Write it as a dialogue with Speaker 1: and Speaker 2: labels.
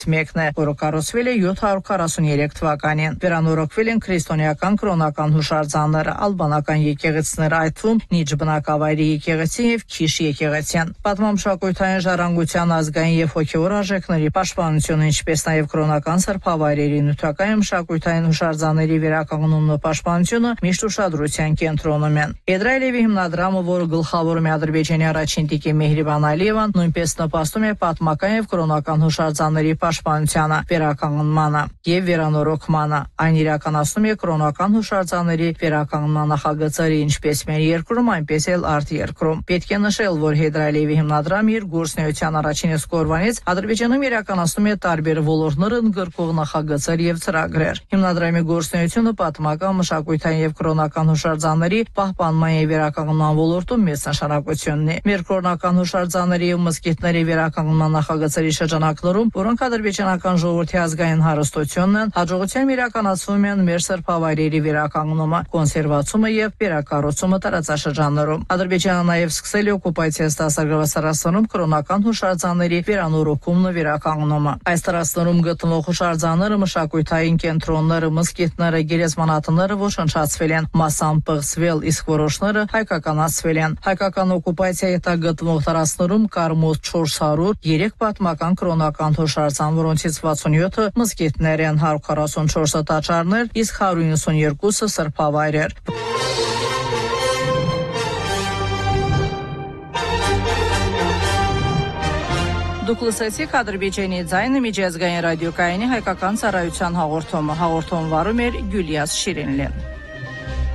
Speaker 1: մեկն է, որը կառուցվել է 743 թվականին։ Վերանորոգվել են քրիստոնեական կրոնական հուշարձանները, ալբանական եկեղեցիները, այդ թվում Նիջ բնակավայրի եկեղեցին եւ Քիշ եկեղեցին։ Պատմամշակութային ժառանգության ազգային եւ հոգեոր արժեքների պաշտպանությունը, ինչպես նաեւ կրոնական սրբավայրերի նյութական մշակութային հուշարձանների վերականգնումն ու պաշտպանությունը միշտ ուշադրության կենտրոնում են։ Եդրայելևի հիմնադրամը, որը գլխավորում է Ադրբեջանի առաջին տիկին Մեհրիբան Ալիևան, նույնպես նպաստում է պատմական եւ կրոնական հուշարձանների պաշտպանությանը, վերականգնմանը եւ վերանորոգմանը։ Այն իրականացնում է կրոնական հուշարձանների վերականգնման նախագծերը ինչպես մեր երկրում, այնպես էլ արտերկրում։ Պետք է նշել, որ Եդրայելևի հիմնադրամը իր գործունեության առաջին իսկ օրվանից Ադրբեջանում իրականացնում է տարբեր ոլորտներ ընդգրկող նախագծեր եւ ծրագրեր։ Հիմնադրամի գործունեությունը պատմական, մշակութային եւ կրոնական հուշարձանների պահպանման եւ վերականգնման ոլորտում մեծ նշանակություն ունի։ Մեր կրոնական հուշարձանների եւ մզկիթների վերականգնման նախագծերի շրջանակներում, որոնք ադրբեջանական ժողովրդի ազգային հարստությունն են, հաջողությամբ իրականացվում են մեր սրբավայրերի վերականգնումը, կոնսերվացումը եւ վերակառուցումը տարածաշրջաններում։ Ադրբեջանը նաեւ սկսել է օկուպացիայից դասագրված տարածքներում կրոնական հուշարձանների վերանորոգումն ու վերականգնումը։ Այս տարածքներում գտնվող հուշարձանները, մշակութային կենտրոնները, մզկիթները, գերեզմանատները ոչնչացվել են, մասամբ պղծվել, իսկ որոշները հայկականացվել են։ Հայկական օկուպացիայի տակ գտնվող տարածքներում կար մոտ 403 պատմական կրոնական հուշարձան, որոնցից 67-ը մզկիթներ են, 144-ը տաճարներ, իսկ 192-ը սրբավայրեր։ Դուք լսեցիք Ադրբեջանի ձայնը միջազգային ռադիոկայանի հայկական ծառայության հաղորդումը։ Հաղորդում վարում էր Գյուլիաս Շիրինլին։